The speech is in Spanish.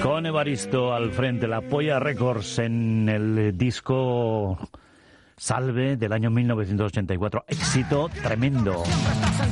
Con Evaristo al frente, la Polla Records en el disco Salve del año 1984. Éxito tremendo.